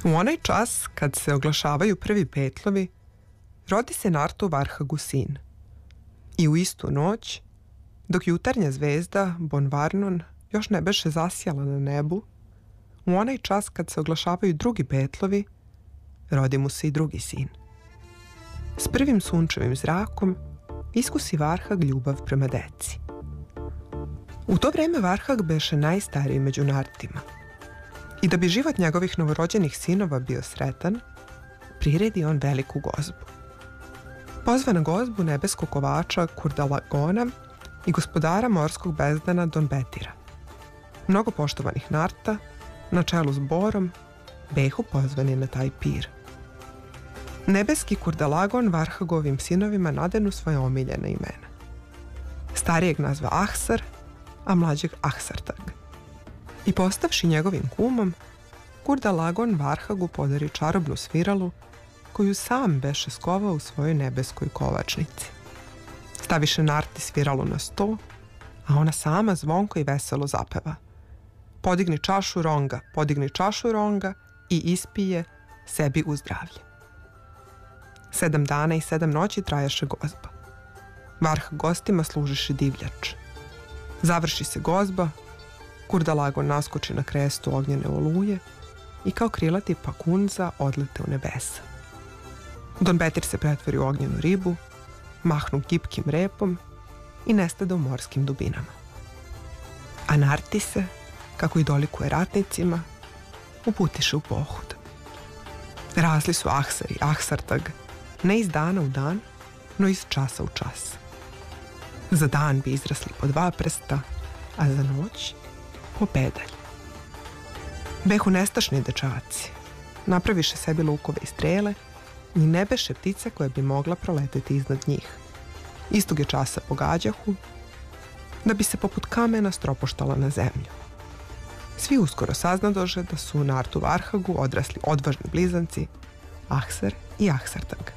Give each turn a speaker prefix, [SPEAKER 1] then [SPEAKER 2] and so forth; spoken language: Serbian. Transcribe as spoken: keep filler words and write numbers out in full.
[SPEAKER 1] U onaj čas kad se oglašavaju prvi petlovi, rodi se Nartu Varhagu sin. I u istu noć, dok jutarnja zvezda Bonvarnon još ne beše zasjala na nebu, u onaj čas kad se oglašavaju drugi petlovi, rodi mu se i drugi sin. S prvim sunčevim zrakom iskusi Varhag ljubav prema deci. U to vreme Varhag beše najstariji među Nartima. I da bi život njegovih novorođenih sinova bio sretan, priredi on veliku gozbu. Pozva na gozbu nebeskog kovača Kurdalagona i gospodara morskog bezdana Donbetira. Mnogo poštovanih Narta, na čelu s Borom, behu pozvani na taj pir. Nebeski Kurdalagon Varhagovim sinovima nadenu svoje omiljene imena. Starijeg nazva Ahsar, a mlađeg Ahsartag. I postavši njegovim kumom, Kurdalagon Varhagu podari čarobnu sviralu koju sam beše skovao u svojoj nebeskoj kovačnici. Staviše Narti sviralu na sto, a ona sama zvonko i veselo zapeva: podigni čašu ronga, podigni čašu ronga i ispije sebi u zdravlje. Sedam dana i sedam noći trajaše gozba. Varhag gostima služiše divljač. Završi se gozba, Kurdalagon naskoči na krestu ognjene oluje i kao krilati pakunza odlete u nebesa. Donbetir se pretvori u ognjenu ribu, mahnu gipkim repom i nestade u morskim dubinama. A Narti se, kako i dolikuje ratnicima, uputiše u pohod. Rasli su Ahsar i Ahsartag, ne iz dana u dan, no iz časa u čas. Za dan bi izrasli po dva prsta, a za noć po pedalj. Behu nestašni dečaci, napraviše sebi lukove i strele i ne beše ptice koja bi mogla proleteti iznad njih. Istog je časa pogađahu, da bi se poput kamena stropoštala na zemlju. Svi uskoro saznadože da su u Nartu Varhagu odrasli odvažni blizanci Ahsar i Ahsartag.